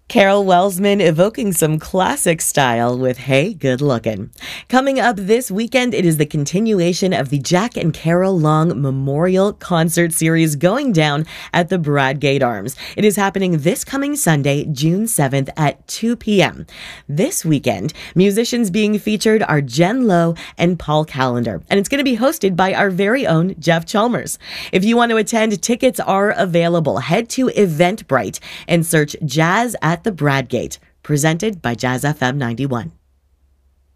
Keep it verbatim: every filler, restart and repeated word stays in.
Carol Welsman evoking some classic style with Hey Good Lookin'. Coming up this weekend, it is the continuation of the Jack and Carol Long Memorial Concert Series going down at the Bradgate Arms. It is happening this coming Sunday, June seventh at two p.m. This weekend, musicians being featured are Jen Lowe and Paul Callender, and it's going to be hosted by our very own Jeff Chalmers. If you want to attend, tickets are available. Head to Eventbrite and search Jazz at the Bradgate, presented by Jazz F M ninety-one.